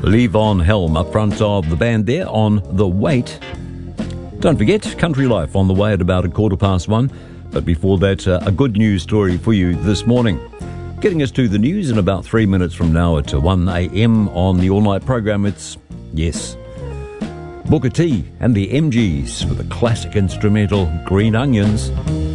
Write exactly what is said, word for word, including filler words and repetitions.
Levon Helm up front of the band there on The Wait. Don't forget, Country Life on the way at about a quarter past one. But before that, uh, a good news story for you this morning. Getting us to the news in about three minutes from now at one a.m. on the all-night program, it's, yes, Booker T and the M Gs with the classic instrumental Green Onions.